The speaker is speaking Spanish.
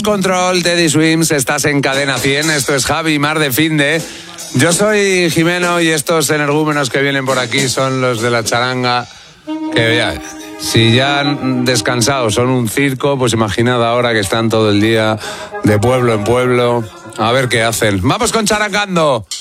Control, Teddy Swims, estás en Cadena 100, esto es Javi y Mar de Finde. Yo soy Jimeno y estos energúmenos que vienen por aquí son los de la charanga, que ya, si ya han descansado son un circo, pues imaginad ahora que están todo el día de pueblo en pueblo, a ver qué hacen. ¡Vamos con charangando!